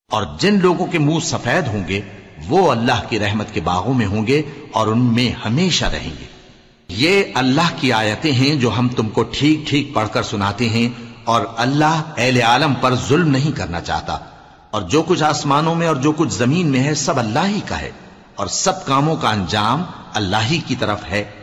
और जिन लोगों के मुंह सफेद होंगे वो अल्लाह की रहमत के बागों में होंगे और उनमें हमेशा रहेंगे। ये अल्लाह की आयतें हैं जो हम तुमको ठीक ठीक पढ़कर सुनाते हैं, और अल्लाह अहले आलम पर जुल्म नहीं करना चाहता। और जो कुछ आसमानों में और जो कुछ जमीन में है सब अल्लाह ही का है, और सब कामों का अंजाम अल्लाह ही की तरफ है।